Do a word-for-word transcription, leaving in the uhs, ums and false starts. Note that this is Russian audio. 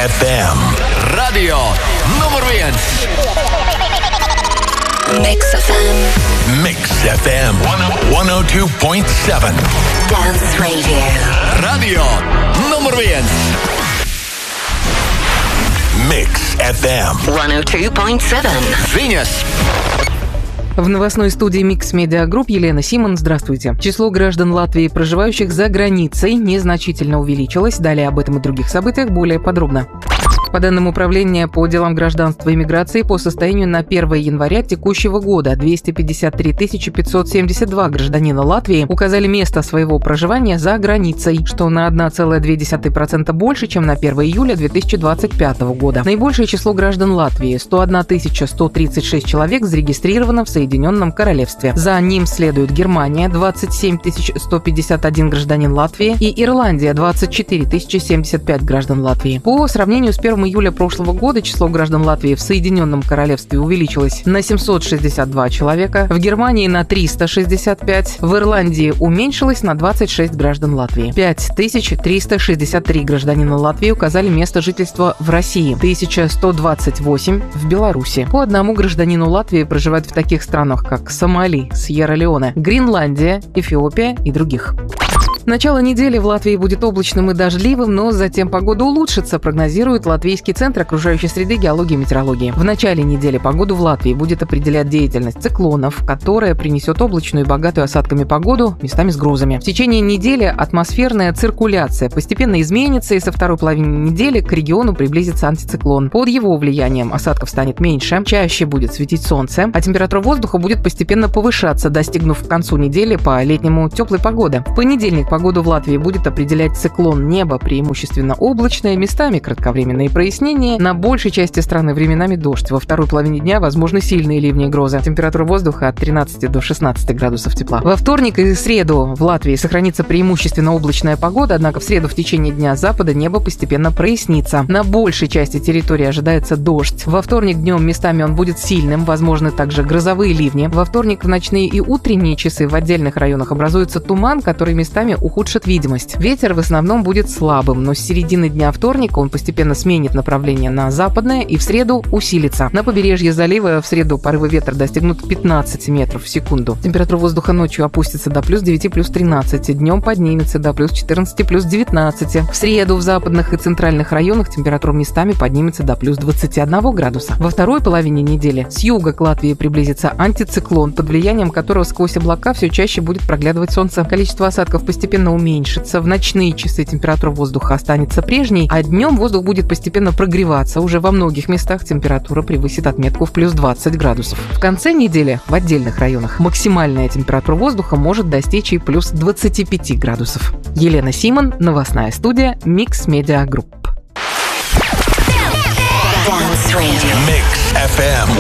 эф эм. Radio nummer viens. Mix эф эм. Mix эф эм сто два и семь. Dance Radio. Radio nummer viens. Mix эф эм сто два и семь. Viņas. В новостной студии Mix Media Group Елена Симон. Здравствуйте. Число граждан Латвии, проживающих за границей, незначительно увеличилось. Далее об этом и других событиях более подробно. По данным Управления по делам гражданства и миграции, по состоянию на первое января текущего года двести пятьдесят три тысячи пятьсот семьдесят два гражданина Латвии указали место своего проживания за границей, что на одна целая две десятых процента больше, чем на первое июля две тысячи двадцать пятого года. Наибольшее число граждан Латвии – сто одна тысяча сто тридцать шесть человек зарегистрировано в Соединенном Королевстве. За ним следует Германия – двадцать семь тысяч сто пятьдесят один гражданин Латвии и Ирландия – двадцать четыре тысячи семьдесят пять граждан Латвии. По сравнению с первым июля прошлого года число граждан Латвии в Соединенном Королевстве увеличилось на семьсот шестьдесят два человека, в Германии на триста шестьдесят пять, в Ирландии уменьшилось на двадцать шесть граждан Латвии. пять тысяч триста шестьдесят три гражданина Латвии указали место жительства в России, тысяча сто двадцать восемь в Беларуси. По одному гражданину Латвии проживают в таких странах, как Сомали, Сьерра-Леоне, Гренландия, Эфиопия и других. Начало недели в Латвии будет облачным и дождливым, но затем погода улучшится, прогнозирует Латвийский центр окружающей среды, геологии и метеорологии. В начале недели погоду в Латвии будет определять деятельность циклонов, которая принесет облачную и богатую осадками погоду, местами с грозами. В течение недели атмосферная циркуляция постепенно изменится, и со второй половины недели к региону приблизится антициклон. Под его влиянием осадков станет меньше, чаще будет светить солнце, а температура воздуха будет постепенно повышаться, достигнув к концу недели по-летнему теплой погоды. В понедельник погоду в Латвии будет определять циклон. Небо преимущественно облачное, местами кратковременные прояснения. На большей части страны временами дождь. Во второй половине дня возможны сильные ливни и грозы. Температура воздуха от тринадцати до шестнадцати градусов тепла. Во вторник и среду в Латвии сохранится преимущественно облачная погода, однако в среду в течение дня с запада небо постепенно прояснится. На большей части территории ожидается дождь. Во вторник днем местами он будет сильным, возможны также грозовые ливни. Во вторник в ночные и утренние часы в отдельных районах образуется туман, который местами ухудшит видимость. Ветер в основном будет слабым, но с середины дня вторника он постепенно сменит направление на западное и в среду усилится. На побережье залива в среду порывы ветра достигнут пятнадцати метров в секунду. Температура воздуха ночью опустится до плюс девяти, плюс тринадцати, днем поднимется до плюс четырнадцати, плюс девятнадцати. В среду в западных и центральных районах температура местами поднимется до плюс двадцати одного градуса. Во второй половине недели с юга к Латвии приблизится антициклон, под влиянием которого сквозь облака все чаще будет проглядывать солнце. Количество осадков постепенно уменьшится. В ночные часы температура воздуха останется прежней, а днем воздух будет постепенно прогреваться. Уже во многих местах температура превысит отметку в плюс двадцать градусов. В конце недели в отдельных районах максимальная температура воздуха может достичь и плюс двадцати пяти градусов. Елена Симон, новостная студия Mix Media Group. Dance Radio. Mix эф эм